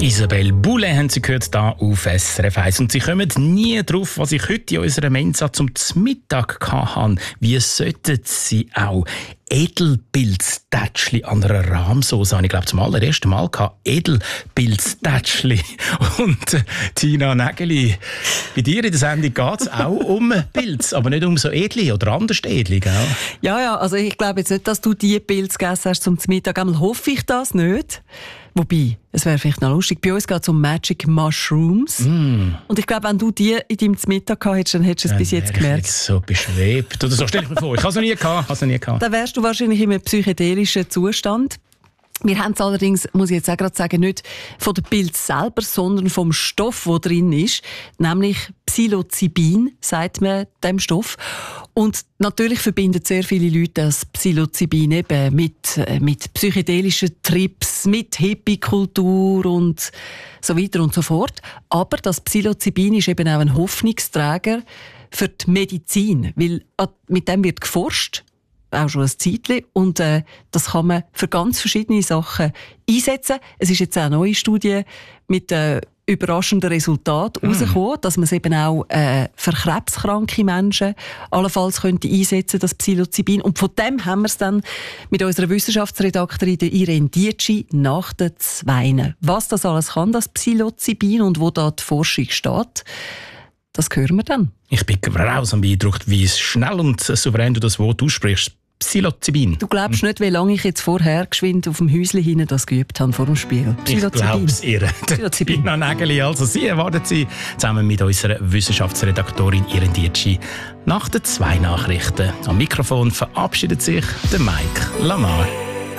Isabelle Boulay haben Sie gehört, hier auf SRF 1. Und Sie kommen nie drauf, was ich heute in unserer Mensa zum Mittag hatte. Wie sollten Sie auch Edelpilz-Tätschli an einer Rahmsauce habe ich, glaube zum allerersten Mal gehabt. Edelpilz-Tätschli. Und Tina Nägeli, bei dir in der Sendung geht es auch um Pilz, aber nicht um so Edli oder anders Edli, gell? Ja, also ich glaube jetzt nicht, dass du die Pilze gegessen hast zum Mittag. Einmal hoffe ich das nicht. Wobei, es wäre vielleicht noch lustig. Bei uns geht es um Magic Mushrooms. Und ich glaube, wenn du die in deinem Mittag gehabt hättest, dann hättest du es bis jetzt gemerkt. Jetzt so beschwebt. Oder so stelle ich mir vor. Ich habe es noch nie gehabt. Dann wärst du wahrscheinlich in einem psychedelischen Zustand. Wir haben es allerdings, muss ich jetzt auch gerade sagen, nicht von dem Pilz selber, sondern vom Stoff, der drin ist. Nämlich Psilocybin, sagt man dem Stoff. Und natürlich verbinden sehr viele Leute das Psilocybin eben mit psychedelischen Trips, mit Hippie-Kultur und so weiter und so fort. Aber das Psilocybin ist eben auch ein Hoffnungsträger für die Medizin, weil mit dem wird geforscht, auch schon ein Zeitchen, und das kann man für ganz verschiedene Sachen einsetzen. Es ist jetzt auch eine neue Studie mit überraschenden Resultaten herausgekommen, dass man es eben auch für krebskranke Menschen allenfalls könnte einsetzen, das Psilocybin. Und von dem haben wir es dann mit unserer Wissenschaftsredaktorin Irene Dietschi nach den 2. Was das alles kann, das Psilocybin, und wo da die Forschung steht, das hören wir dann. Ich bin raus beeindruckt, wie schnell und souverän du das Wort aussprichst. Psilocybin. Du glaubst nicht, wie lange ich jetzt vorher geschwind auf dem Häuschen hinten das geübt habe vor dem Spiel. Ich glaube es ihr. Tina Nägeli, also Sie erwarten Sie zusammen mit unserer Wissenschaftsredaktorin Irene Dietschi nach den 2 Nachrichten. Am Mikrofon verabschiedet sich der Mike Lamar.